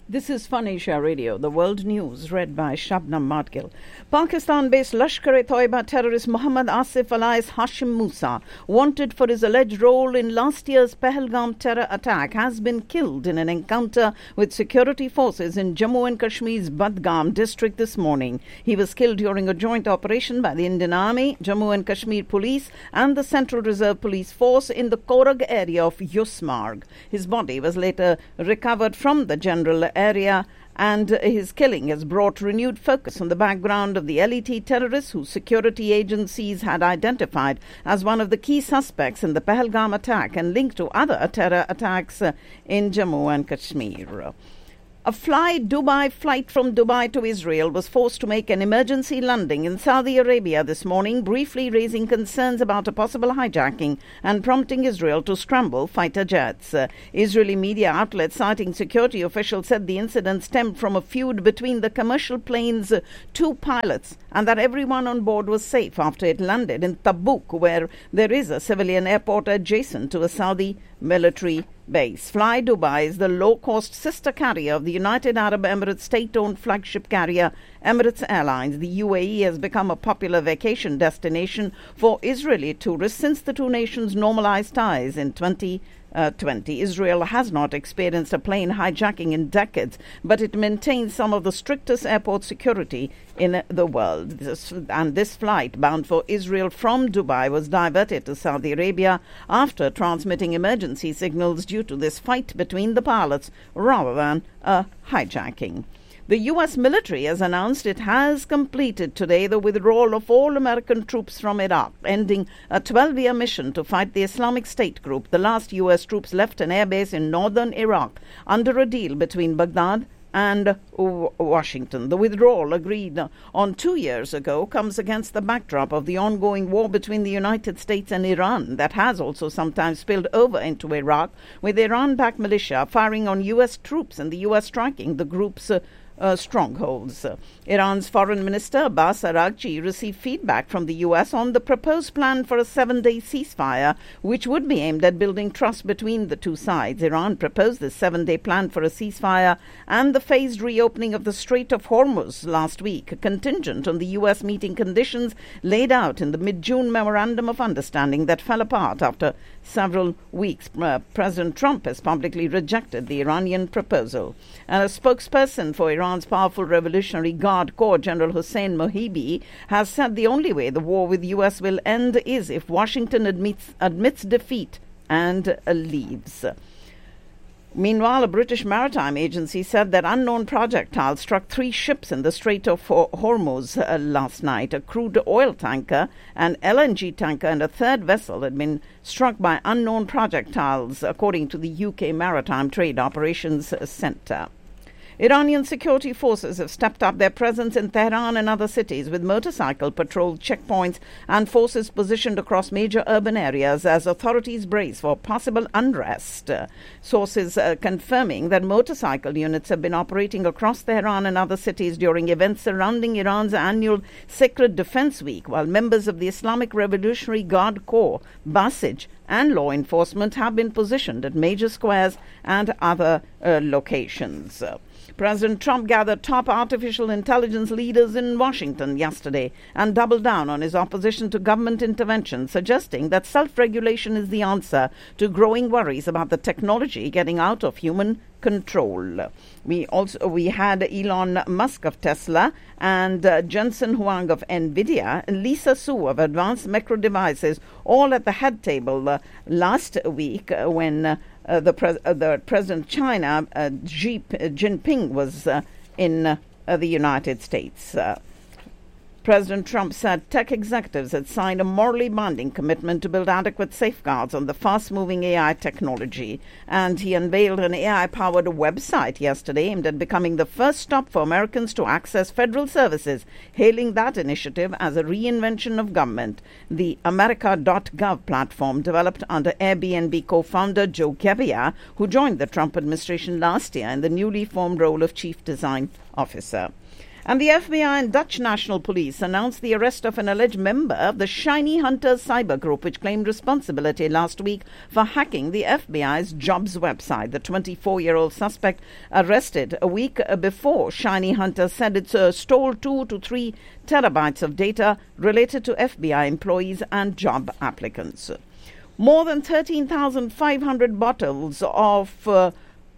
This is Fun Asia Radio, the world news read by Shabnam Madgil. Pakistan-based Lashkar-e-Toiba terrorist Muhammad Asif alias Hashim Musa, wanted for his alleged role in last year's Pahalgam terror attack, has been killed in an encounter with security forces in Jammu and Kashmir's Budgam district this morning. He was killed during a joint operation by the Indian Army, Jammu and Kashmir Police and the Central Reserve Police Force in the Korag area of Yusmarg. His body was later recovered from the general area, and his killing has brought renewed focus on the background of the LET terrorists whose security agencies had identified as one of the key suspects in the Pahalgam attack and linked to other terror attacks in Jammu and Kashmir. A flight from Dubai to Israel was forced to make an emergency landing in Saudi Arabia this morning, briefly raising concerns about a possible hijacking and prompting Israel to scramble fighter jets. Israeli media outlets citing security officials said the incident stemmed from a feud between the commercial plane's two pilots and that everyone on board was safe after it landed in Tabuk, where there is a civilian airport adjacent to a Saudi military base. Fly Dubai is the low-cost sister carrier of the United Arab Emirates state-owned flagship carrier Emirates Airlines. The UAE has become a popular vacation destination for Israeli tourists since the two nations normalized ties in 2020. Israel has not experienced a plane hijacking in decades, but it maintains some of the strictest airport security in the world. This flight bound for Israel from Dubai was diverted to Saudi Arabia after transmitting emergency signals due to this fight between the pilots rather than a hijacking. The U.S. military has announced it has completed today the withdrawal of all American troops from Iraq, ending a 12-year mission to fight the Islamic State group. The last U.S. troops left an airbase in northern Iraq under a deal between Baghdad and Washington. The withdrawal, agreed on 2 years ago, comes against the backdrop of the ongoing war between the United States and Iran that has also sometimes spilled over into Iraq, with Iran-backed militia firing on U.S. troops and the U.S. striking the group's strongholds. Iran's Foreign Minister Abbas Araghchi received feedback from the U.S. on the proposed plan for a 7-day ceasefire, which would be aimed at building trust between the two sides. Iran proposed this 7-day plan for a ceasefire and the phased reopening of the Strait of Hormuz last week, contingent on the U.S. meeting conditions laid out in the mid-June Memorandum of Understanding that fell apart after several weeks. President Trump has publicly rejected the Iranian proposal. And a spokesperson for Iran's powerful Revolutionary Guard Corps, General Hossein Mohibi, has said the only way the war with the U.S. will end is if Washington admits defeat and leaves. Meanwhile, a British maritime agency said that unknown projectiles struck 3 ships in the Strait of Hormuz last night. A crude oil tanker, an LNG tanker, and a third vessel had been struck by unknown projectiles, according to the UK Maritime Trade Operations Centre. Iranian security forces have stepped up their presence in Tehran and other cities with motorcycle patrol checkpoints and forces positioned across major urban areas as authorities brace for possible unrest. Sources confirming that motorcycle units have been operating across Tehran and other cities during events surrounding Iran's annual Sacred Defense Week, while members of the Islamic Revolutionary Guard Corps, Basij, and law enforcement have been positioned at major squares and other locations. President Trump gathered top artificial intelligence leaders in Washington yesterday and doubled down on his opposition to government intervention, suggesting that self-regulation is the answer to growing worries about the technology getting out of human control. We had Elon Musk of Tesla and Jensen Huang of Nvidia and Lisa Su of Advanced Micro Devices all at the head table last week when the President of China, Xi Jinping, was in the United States. President Trump said tech executives had signed a morally binding commitment to build adequate safeguards on the fast-moving AI technology, and he unveiled an AI-powered website yesterday aimed at becoming the first stop for Americans to access federal services, hailing that initiative as a reinvention of government. The America.gov platform, developed under Airbnb co-founder Joe Gebbia, who joined the Trump administration last year in the newly formed role of Chief Design Officer. And the FBI and Dutch National Police announced the arrest of an alleged member of the Shiny Hunters cyber group, which claimed responsibility last week for hacking the FBI's Jobs website. The 24-year-old suspect, arrested a week before Shiny Hunters, said it stole 2 to 3 terabytes of data related to FBI employees and job applicants. More than 13,500 bottles of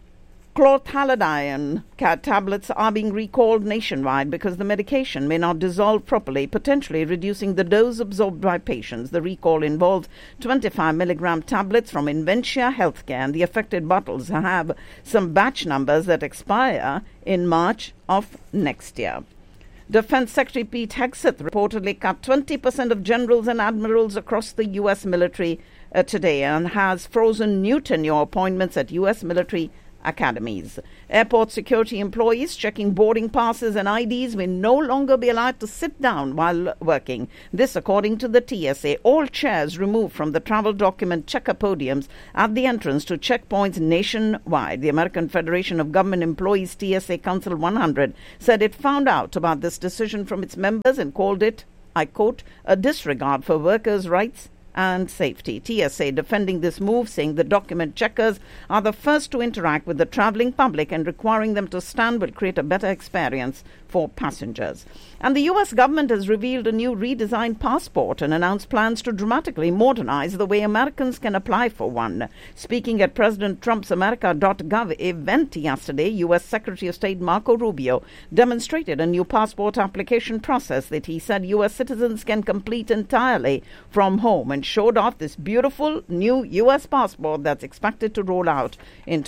chlorthalidone tablets are being recalled nationwide because the medication may not dissolve properly, potentially reducing the dose absorbed by patients. The recall involves 25 milligram tablets from Inventia Healthcare, and the affected bottles have some batch numbers that expire in March of next year. Defense Secretary Pete Hegseth reportedly cut 20% of generals and admirals across the U.S. military today and has frozen new tenure appointments at U.S. military academies. Airport security employees checking boarding passes and IDs will no longer be allowed to sit down while working. This according to the TSA. All chairs removed from the travel document checker podiums at the entrance to checkpoints nationwide. The American Federation of Government Employees TSA Council 100 said it found out about this decision from its members and called it, I quote, a disregard for workers' rights and safety. TSA defending this move, saying the document checkers are the first to interact with the travelling public and requiring them to stand will create a better experience for passengers. And the U.S. government has revealed a new redesigned passport and announced plans to dramatically modernize the way Americans can apply for one. Speaking at President Trump's America.gov event yesterday, U.S. Secretary of State Marco Rubio demonstrated a new passport application process that he said U.S. citizens can complete entirely from home, and showed off this beautiful new U.S. passport that's expected to roll out in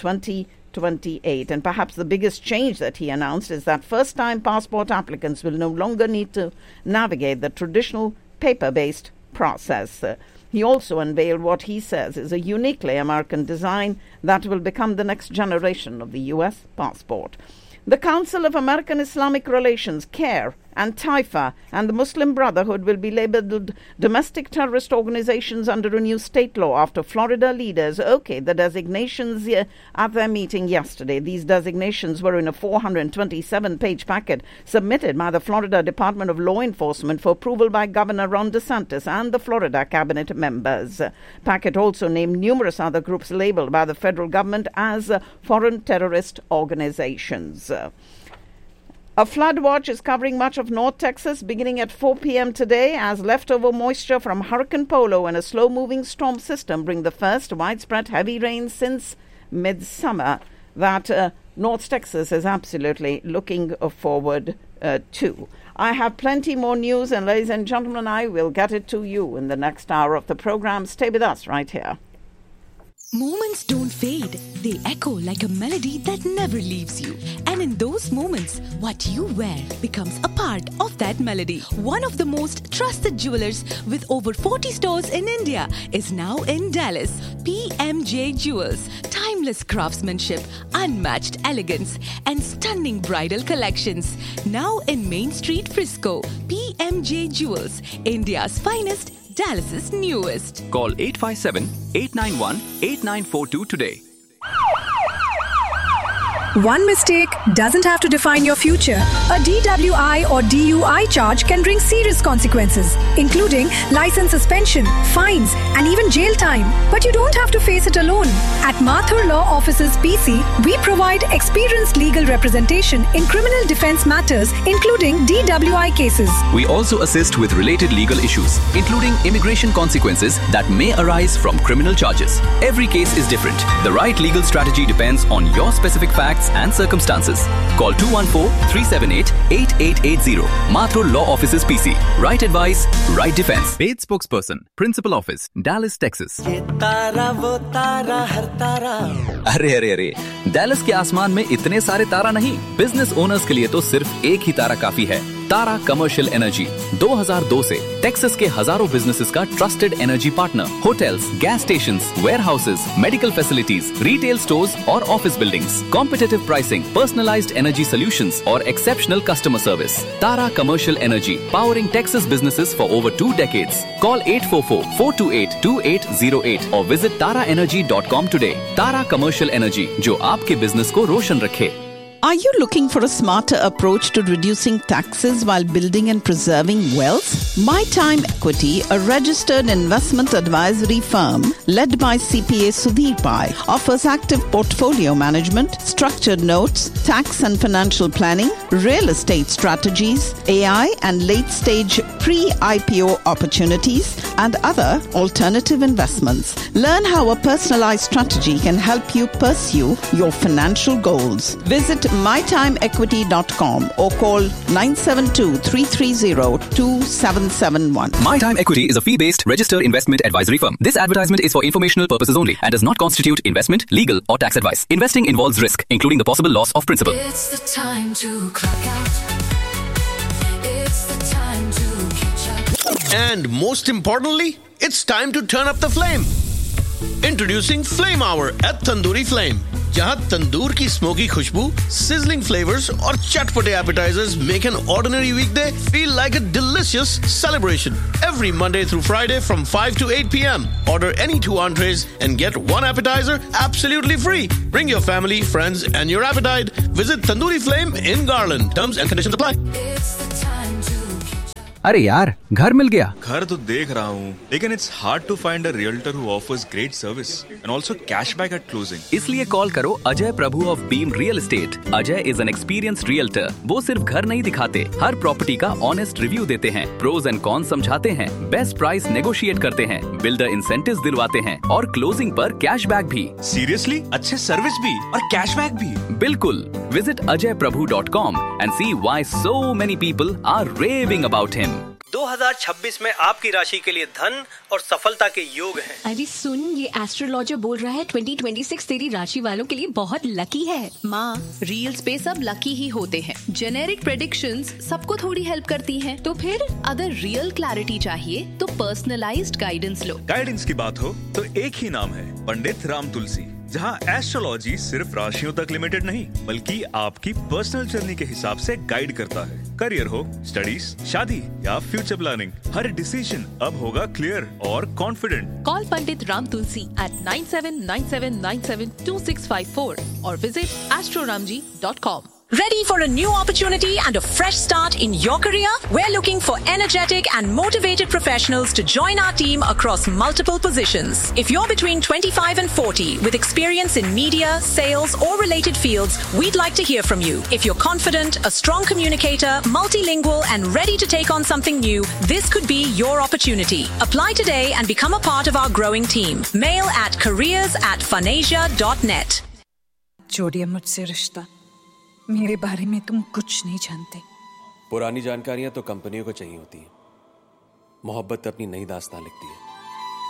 2028. And perhaps the biggest change that he announced is that first-time passport applicants will no longer need to navigate the traditional paper-based process. He also unveiled what he says is a uniquely American design that will become the next generation of the U.S. passport. The Council of American Islamic Relations, CARE, and Taifa and the Muslim Brotherhood will be labeled domestic terrorist organizations under a new state law after Florida leaders okayed the designations at their meeting yesterday. These designations were in a 427-page packet submitted by the Florida Department of Law Enforcement for approval by Governor Ron DeSantis and the Florida cabinet members. Packet also named numerous other groups labeled by the federal government as foreign terrorist organizations. A flood watch is covering much of North Texas beginning at 4 p.m. today as leftover moisture from Hurricane Polo and a slow-moving storm system bring the first widespread heavy rain since midsummer that North Texas is absolutely looking forward to. I have plenty more news, and ladies and gentlemen, I will get it to you in the next hour of the program. Stay with us right here. Moments don't fade. They echo like a melody that never leaves you. And in those moments, what you wear becomes a part of that melody. One of the most trusted jewelers with over 40 stores in India is now in Dallas. PMJ Jewels. Timeless craftsmanship, unmatched elegance, and stunning bridal collections. Now in Main Street, Frisco. PMJ Jewels. India's finest, Dallas's newest. Call 857-891-8942 today. One mistake doesn't have to define your future. A DWI or DUI charge can bring serious consequences, including license suspension, fines, and even jail time. But you don't have to face it alone. At Mathur Law Offices PC, we provide experienced legal representation in criminal defense matters, including DWI cases. We also assist with related legal issues, including immigration consequences that may arise from criminal charges. Every case is different. The right legal strategy depends on your specific facts and circumstances. Call 214-378-8880. Mathur Law Offices PC. Right advice, right defense. Paid spokesperson, Principal Office, Dallas, Texas. अरे Dallas के आसमान में इतने सारे तारा नहीं. Business owners के लिए तो सिर्फ एक ही तारा काफी है. तारा कमर्शियल एनर्जी 2002 से टेक्सास के हजारों बिजनेसेस का trusted energy partner. Hotels, gas stations, warehouses, medical facilities, retail stores और office buildings. Competitive pricing, personalised energy solutions और exceptional customer service. Tara commercial energy, powering Texas businesses for over 2 decades. Call 844-428-2808 or visit taraenergy.com today. Tara commercial energy, जो आपके business को रोशन रखे. Are you looking for a smarter approach to reducing taxes while building and preserving wealth? My Time Equity, a registered investment advisory firm led by CPA Sudhir Pai, offers active portfolio management, structured notes, tax and financial planning, real estate strategies, AI and late-stage pre-IPO opportunities, and other alternative investments. Learn how a personalized strategy can help you pursue your financial goals. Visit mytimeequity.com or call 972-330-2771. My Time Equity is a fee-based registered investment advisory firm. This advertisement is for informational purposes only and does not constitute investment, legal or tax advice. Investing involves risk, including the possible loss of principal. It's the time to clock out. It's the time to catch up. And most importantly, it's time to turn up the flame. Introducing Flame Hour at Tandoori Flame, जहां तंदूर की smoky खुशबू, sizzling flavors और चटपटे appetizers make an ordinary weekday feel like a delicious celebration. Every Monday through Friday from 5 to 8 p.m. Order any 2 entrees and get 1 appetizer absolutely free. Bring your family, friends and your appetite. Visit Tandoori Flame in Garland. Terms and conditions apply. It's the time to अरे यार, घर मिल गया। घर तो देख रहा हूँ, लेकिन it's hard to find a realtor who offers great service and also cashback at closing. इसलिए कॉल करो अजय प्रभु of beam real estate. Ajay is an experienced realtor. वो सिर्फ घर नहीं दिखाते, हर प्रॉपर्टी का ऑनेस्ट रिव्यू देते हैं, प्रोज एंड कॉन्स समझाते हैं, बेस्ट प्राइस नेगोशिएट करते हैं, बिल्डर इंसेंटिव्स दिलवाते हैं और क्लोजिंग पर कैशबैक भी। Seriously? अच्छे सर्विस भी और कैशबैक भी। बिल्कुल। Visit ajayprabhu.com and see why so many people are raving about him. 2026 में आपकी राशि के लिए धन और सफलता के योग हैं। अरे सुन, ये एस्ट्रोलॉजर बोल रहा है 2026 तेरी राशि वालों के लिए बहुत लकी है। माँ, रील्स पे सब लकी ही होते हैं। जेनेरिक प्रेडिक्शंस सबको थोड़ी हेल्प करती हैं। तो फिर अगर रियल क्लैरिटी चाहिए तो पर्सनलाइज्ड गाइडेंस लो। गाइडेंस की बात हो तो एक ही नाम है, पंडित राम तुलसी, जहाँ एस्ट्रोलॉजी सिर्फ राशियों तक लिमिटेड नहीं बल्कि आपकी पर्सनल जर्नी के हिसाब से गाइड करता है। करियर हो, स्टडीज, शादी या फ्यूचर प्लानिंग, हर डिसीजन अब होगा क्लियर और confident. Call Pandit Ram Tulsi at 9797972654 or visit astroramji.com. Ready for a new opportunity and a fresh start in your career? We're looking for energetic and motivated professionals to join our team across multiple positions. If you're between 25 and 40 with experience in media, sales or related fields, we'd like to hear from you. If you're confident, a strong communicator, multilingual and ready to take on something new, this could be your opportunity. Apply today and become a part of our growing team. Mail at careers@funasia.net. जोड़िए मुझसे रिश्ता, मेरे बारे में तुम कुछ नहीं जानते। पुरानी जानकारियां तो कंपनियों को चाहिए होती हैं। मोहब्बत अपनी नई दास्तान लिखती है।